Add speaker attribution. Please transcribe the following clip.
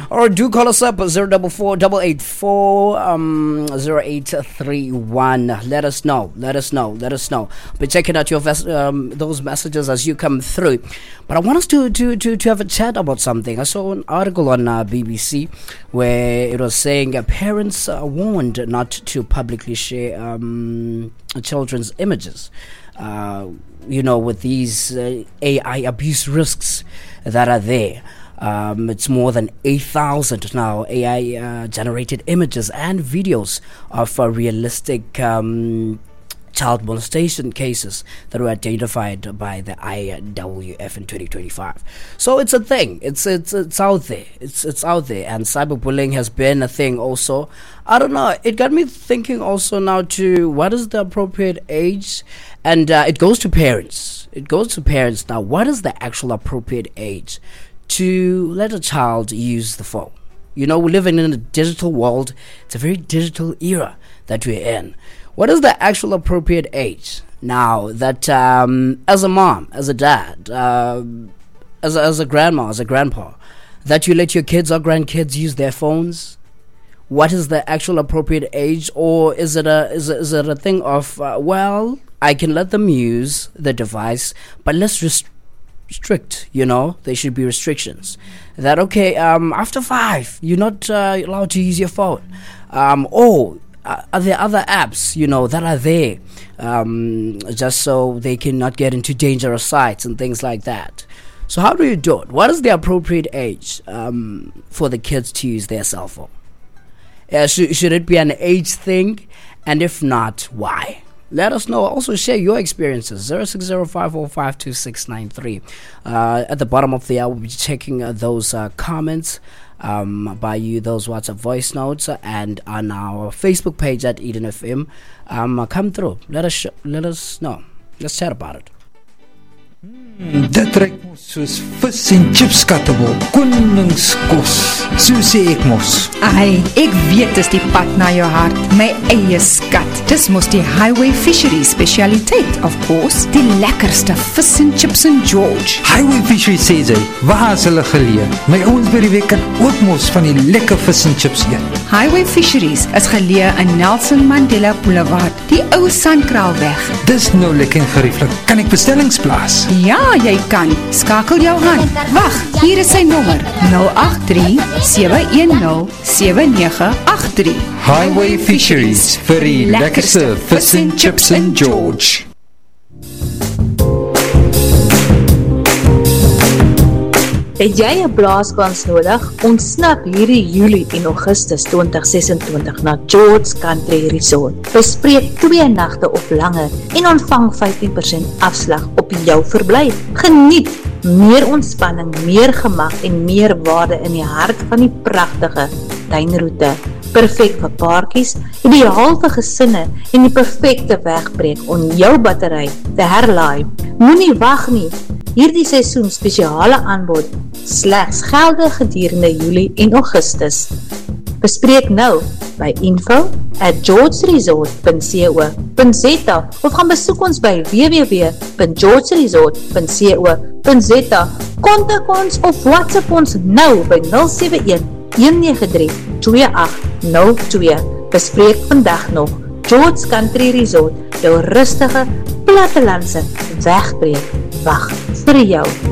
Speaker 1: Or do call us up 044-884-0831. Let us know. Be checking out your those messages as you come through. But I want us to have a chat about something. I saw an article on BBC where it was saying parents are warned not to publicly share children's images. With these AI abuse risks that are there. It's more than 8,000 now AI generated images and videos of realistic child molestation cases that were identified by the IWF in 2025. So it's a thing. It's out there. It's out there, and cyberbullying has been a thing also. I don't know. It got me thinking also now to what is the appropriate age, and it goes to parents. Now. What is the actual appropriate age to let a child use the phone? We're living in a digital world. It's a very digital era that we're in. What is the actual appropriate age now that as a mom, as a dad, as a grandma, as a grandpa, that you let your kids or grandkids use their phones? What is the actual appropriate age? Or is it a thing of, I can let them use the device, but let's restrict, there should be restrictions. That, after 5, you're not allowed to use your phone. Are there other apps, that are there just so they cannot get into dangerous sites and things like that? So how do you do it? What is the appropriate age for the kids to use their cell phone? Should it be an age thing? And if not, why? Let us know. Also share your experiences. 0605452693. At the bottom of the hour, we'll be checking those comments by you, those WhatsApp voice notes, and on our Facebook page at Eden FM. Come through. Let us know. Let's chat about it.
Speaker 2: Dit ruik mos soos vis en chips skattebol, koningskos, so sê ek mos.
Speaker 3: Ai, ek weet dis die pad na jou hart, my eie skat. Dis mos die Highway Fisheries specialiteit, of course, die lekkerste vis en chips in George.
Speaker 2: Highway Fisheries sê sy, waar is hulle geleë? My ouens by die week kan ook mos van die lekker vis en chips eet.
Speaker 3: Highway Fisheries is geleë in Nelson Mandela Boulevard, die ou Sandkraalweg.
Speaker 2: Dis nou lekker gerieflik. Kan ek bestellings plaas?
Speaker 3: Ja, jy kan. Skakel jou hand. Wag, hier is sy nommer. 083-710-7983.
Speaker 2: Highway Fisheries, vir die lekkerste vis en chips in George.
Speaker 4: Het jy 'n blaaskans nodig? Ontsnap hierdie Julie en Augustus 2026 na George Country Resort. Bespreek 2 nagte of langer en ontvang 15% afslag op jou verblyf. Geniet meer ontspanning, meer gemak en meer waarde in die hart van die pragtige tuinroete. Perfek vir paartjies, ideaal vir gesinne en die perfekte wegbreek om jou battery te herlaai. Moenie wag nie. Hierdie seisoen spesiale aanbod slegs geldig gedurende Julie en Augustus. Bespreek nou by info@georgeresort.co.za of gaan besoek ons by www.georgeresort.co.za. Kontak ons of WhatsApp ons nou by 071-193-2802. Bespreek vandag nog. George Country Resort, jou rustige plattelandse wegbreek wag vir jou.